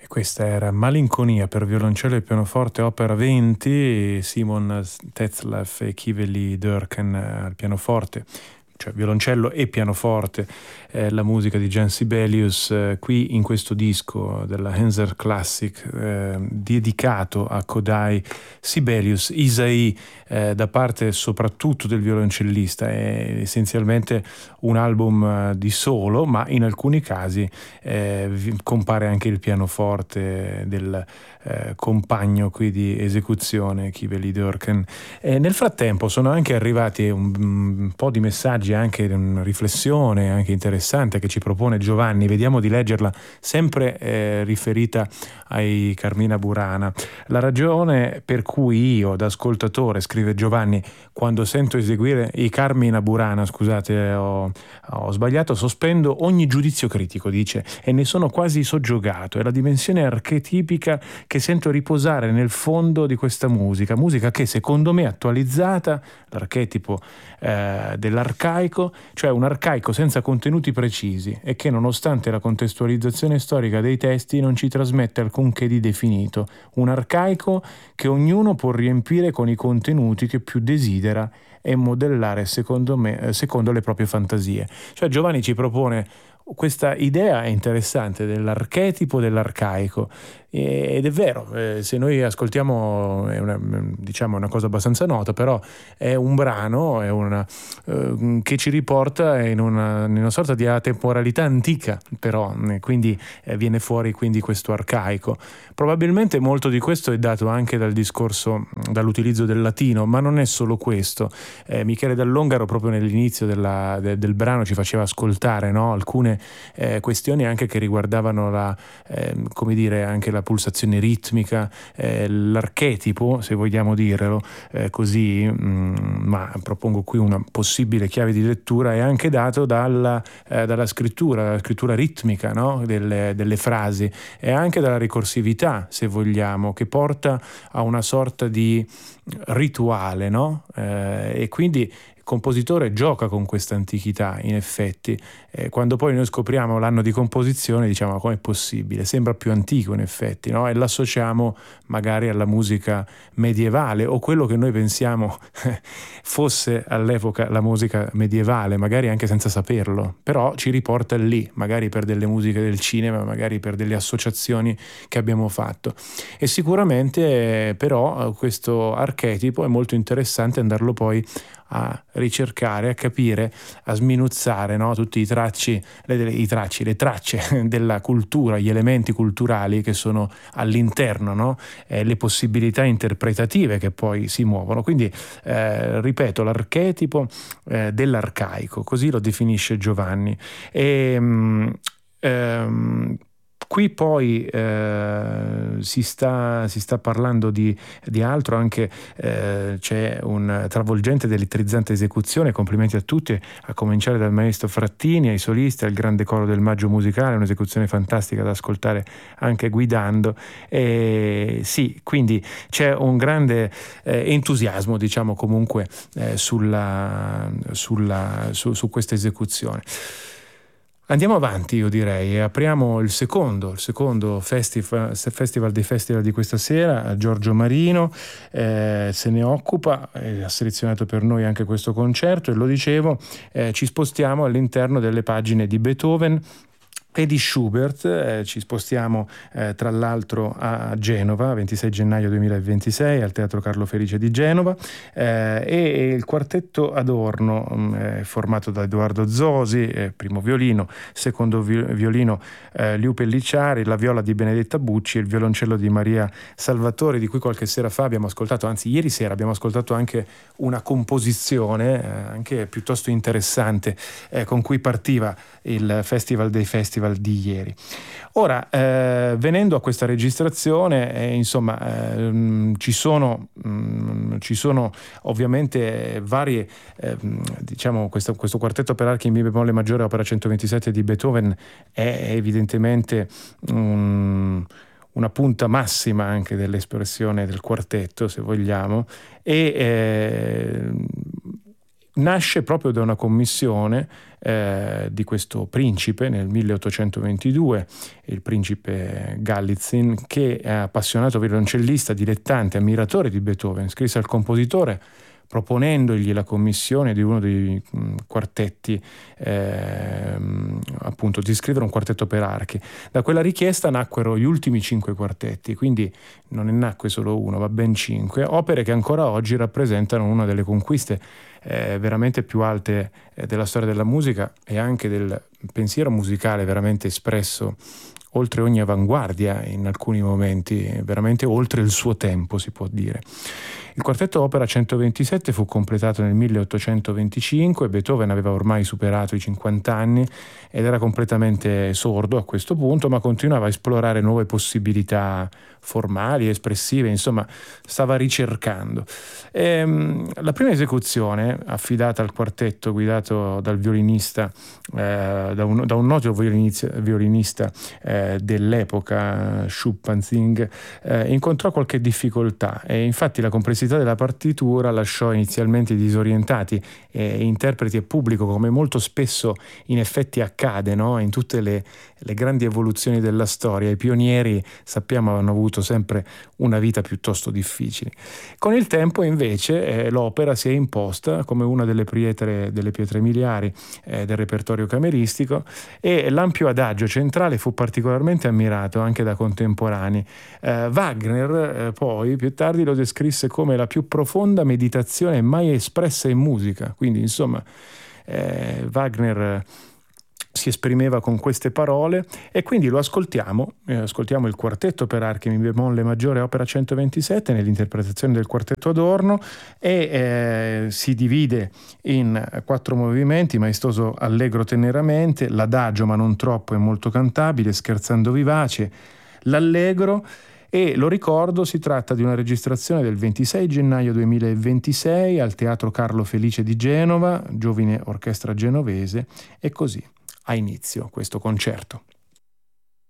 Questa era Malinconia per violoncello e pianoforte, opera 20, Simon Tetzlaff e Kiveli Durken al pianoforte, cioè violoncello e pianoforte, la musica di Jan Sibelius, qui in questo disco della Henzer Classic, dedicato a Kodály Sibelius. Isaïe, da parte soprattutto del violoncellista, è essenzialmente un album di solo, ma in alcuni casi compare anche il pianoforte del compagno qui di esecuzione, Kiveli Durken. Nel frattempo sono anche arrivati un po' di messaggi, anche una riflessione anche interessante che ci propone Giovanni. Vediamo di leggerla, sempre riferita ai Carmina Burana. La ragione per cui io, da ascoltatore, scrive Giovanni, quando sento eseguire i Carmina Burana, scusate, ho sbagliato, sospendo ogni giudizio critico, dice, e ne sono quasi soggiogato. È la dimensione archetipica che sento riposare nel fondo di questa musica che secondo me attualizzata, l'archetipo dell'arcaico, cioè un arcaico senza contenuti precisi e che nonostante la contestualizzazione storica dei testi non ci trasmette alcunché di definito, un arcaico che ognuno può riempire con i contenuti che più desidera e modellare secondo le proprie fantasie. Cioè Giovanni ci propone questa idea interessante dell'archetipo dell'arcaico, ed è vero, se noi ascoltiamo è una cosa abbastanza nota, però è un brano, che ci riporta in una sorta di atemporalità antica, però quindi viene fuori quindi questo arcaico. Probabilmente molto di questo è dato anche dal discorso, dall'utilizzo del latino, ma non è solo questo. Michele Dall'Ongaro proprio nell'inizio del brano ci faceva ascoltare, no? Alcune questioni anche che riguardavano anche la pulsazione ritmica, l'archetipo, se vogliamo dirlo così, ma propongo qui una possibile chiave di lettura, è anche dato dalla scrittura ritmica, no? delle frasi, e anche dalla ricorsività, se vogliamo, che porta a una sorta di rituale, no? E quindi il compositore gioca con questa antichità, in effetti. Quando poi noi scopriamo l'anno di composizione diciamo: ma com'è possibile? Sembra più antico, in effetti, no? E l'associamo magari alla musica medievale, o quello che noi pensiamo fosse all'epoca la musica medievale, magari anche senza saperlo, però ci riporta lì, magari per delle musiche del cinema, magari per delle associazioni che abbiamo fatto. E sicuramente però questo archetipo è molto interessante andarlo poi a ricercare, a capire, a sminuzzare, no? Tutti le tracce della cultura, gli elementi culturali che sono all'interno, no? Le possibilità interpretative che poi si muovono. Quindi ripeto, l'archetipo dell'arcaico, così lo definisce Giovanni. Qui poi si sta parlando di altro, anche c'è un travolgente ed elettrizzante esecuzione, complimenti a tutti, a cominciare dal maestro Frattini, ai solisti, al grande coro del Maggio Musicale, un'esecuzione fantastica da ascoltare anche guidando. Sì, quindi c'è un grande entusiasmo, diciamo, comunque su questa esecuzione. Andiamo avanti, io direi, e apriamo il secondo festival dei festival di questa sera. Giorgio Marino se ne occupa, ha selezionato per noi anche questo concerto, e lo dicevo, ci spostiamo all'interno delle pagine di Beethoven e di Schubert. Ci spostiamo tra l'altro a Genova, 26 gennaio 2026 al Teatro Carlo Felice di Genova, e il quartetto Adorno, formato da Edoardo Zosi, primo violino, secondo violino Liu Pellicciari, la viola di Benedetta Bucci e il violoncello di Maria Salvatori, di cui qualche sera fa abbiamo ascoltato, anzi ieri sera abbiamo ascoltato anche una composizione anche piuttosto interessante con cui partiva il Festival dei Festival di ieri. Ora, venendo a questa registrazione, insomma, ci sono ovviamente varie, diciamo, questo quartetto per archi in mi bemolle maggiore, opera 127 di Beethoven, è evidentemente una punta massima anche dell'espressione del quartetto, se vogliamo, e nasce proprio da una commissione di questo principe nel 1822, il principe Gallitzin, che è appassionato violoncellista, dilettante, ammiratore di Beethoven, scrisse al compositore proponendogli la commissione di uno dei quartetti, appunto di scrivere un quartetto per archi. Da quella richiesta nacquero gli ultimi 5 quartetti, quindi non ne nacque solo uno, ma ben 5, opere che ancora oggi rappresentano una delle conquiste veramente più alte della storia della musica e anche del pensiero musicale veramente espresso oltre ogni avanguardia in alcuni momenti, veramente oltre il suo tempo, si può dire. Il quartetto opera 127 fu completato nel 1825, Beethoven aveva ormai superato i 50 anni ed era completamente sordo a questo punto, ma continuava a esplorare nuove possibilità formali, espressive, insomma stava ricercando. La prima esecuzione affidata al quartetto guidato dal violinista, da un noto violinista dell'epoca, Schuppanzing, incontrò qualche difficoltà e infatti la complessità della partitura lasciò inizialmente disorientati interpreti e pubblico, come molto spesso in effetti accade, no? In tutte le grandi evoluzioni della storia. I pionieri, sappiamo, hanno avuto sempre una vita piuttosto difficile. Con il tempo invece l'opera si è imposta come una delle pietre miliari del repertorio cameristico e l'ampio adagio centrale fu particolarmente ammirato anche da contemporanei. Wagner poi più tardi lo descrisse come la più profonda meditazione mai espressa in musica, quindi insomma Wagner si esprimeva con queste parole e quindi lo ascoltiamo il quartetto per archi mi bemolle maggiore opera 127 nell'interpretazione del quartetto Adorno e si divide in 4 movimenti: maestoso allegro teneramente, l'adagio ma non troppo e molto cantabile, scherzando vivace, l'allegro. E lo ricordo, si tratta di una registrazione del 26 gennaio 2026 al Teatro Carlo Felice di Genova, Giovine Orchestra Genovese, e così ha inizio questo concerto.